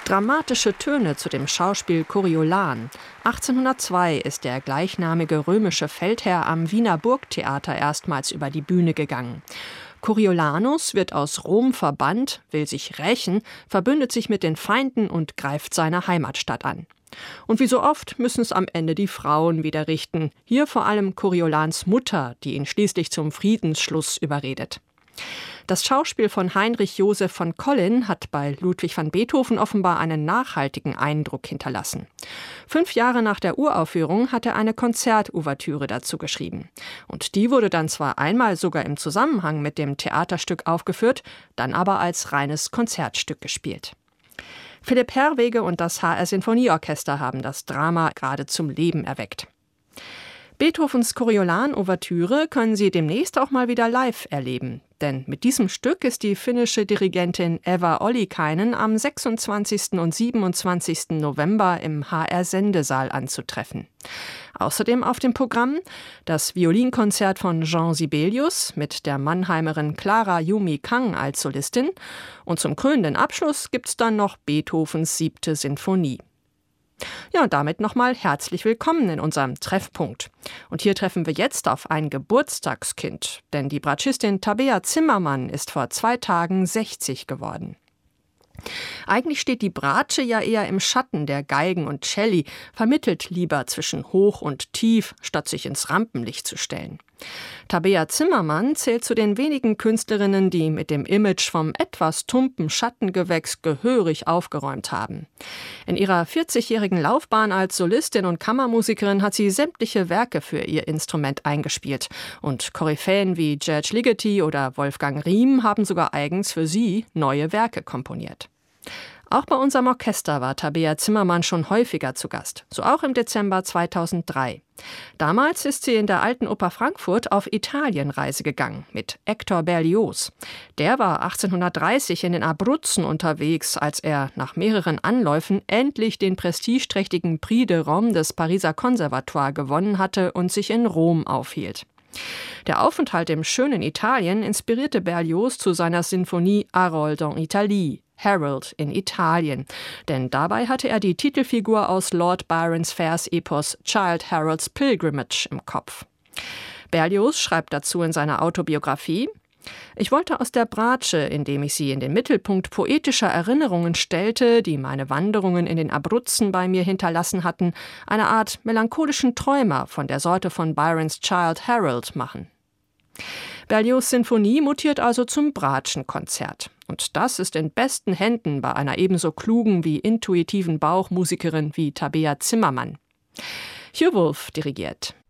Dramatische Töne zu dem Schauspiel Coriolan. 1802 ist der gleichnamige römische Feldherr am Wiener Burgtheater erstmals über die Bühne gegangen. Coriolanus wird aus Rom verbannt, will sich rächen, verbündet sich mit den Feinden und greift seine Heimatstadt an. Und wie so oft müssen es am Ende die Frauen wieder richten. Hier vor allem Coriolans Mutter, die ihn schließlich zum Friedensschluss überredet. Das Schauspiel von Heinrich Joseph von Collin hat bei Ludwig van Beethoven offenbar einen nachhaltigen Eindruck hinterlassen. 5 Jahre nach der Uraufführung hat er eine Konzertouvertüre dazu geschrieben. Und die wurde dann zwar einmal sogar im Zusammenhang mit dem Theaterstück aufgeführt, dann aber als reines Konzertstück gespielt. Philipp Herwege und das HR Sinfonieorchester haben das Drama gerade zum Leben erweckt. Beethovens Coriolan-Ouvertüre können Sie demnächst auch mal wieder live erleben. Denn mit diesem Stück ist die finnische Dirigentin Eva Ollikainen am 26. und 27. November im HR-Sendesaal anzutreffen. Außerdem auf dem Programm das Violinkonzert von Jean Sibelius mit der Mannheimerin Clara Yumi Kang als Solistin. Und zum krönenden Abschluss gibt's dann noch Beethovens 7. Sinfonie. Ja, und damit nochmal herzlich willkommen in unserem Treffpunkt. Und hier treffen wir jetzt auf ein Geburtstagskind, denn die Bratschistin Tabea Zimmermann ist vor 2 Tagen 60 geworden. Eigentlich steht die Bratsche ja eher im Schatten der Geigen und Celli, vermittelt lieber zwischen hoch und tief, statt sich ins Rampenlicht zu stellen. Tabea Zimmermann zählt zu den wenigen Künstlerinnen, die mit dem Image vom etwas tumpen Schattengewächs gehörig aufgeräumt haben. In ihrer 40-jährigen Laufbahn als Solistin und Kammermusikerin hat sie sämtliche Werke für ihr Instrument eingespielt. Und Koryphäen wie Serge Ligeti oder Wolfgang Riem haben sogar eigens für sie neue Werke komponiert. Auch bei unserem Orchester war Tabea Zimmermann schon häufiger zu Gast, so auch im Dezember 2003. Damals ist sie in der Alten Oper Frankfurt auf Italienreise gegangen mit Hector Berlioz. Der war 1830 in den Abruzzen unterwegs, als er nach mehreren Anläufen endlich den prestigeträchtigen Prix de Rome des Pariser Conservatoire gewonnen hatte und sich in Rom aufhielt. Der Aufenthalt im schönen Italien inspirierte Berlioz zu seiner Sinfonie Harold en Italie, Harold in Italien. Denn dabei hatte er die Titelfigur aus Lord Byrons Versepos Childe Harold's Pilgrimage im Kopf. Berlioz schreibt dazu in seiner Autobiografie: Ich wollte aus der Bratsche, indem ich sie in den Mittelpunkt poetischer Erinnerungen stellte, die meine Wanderungen in den Abruzzen bei mir hinterlassen hatten, eine Art melancholischen Träumer von der Sorte von Byrons Childe Harold machen. Berlioz' Sinfonie mutiert also zum Bratschenkonzert. Und das ist in besten Händen bei einer ebenso klugen wie intuitiven Bauchmusikerin wie Tabea Zimmermann. Hugh Wolf dirigiert.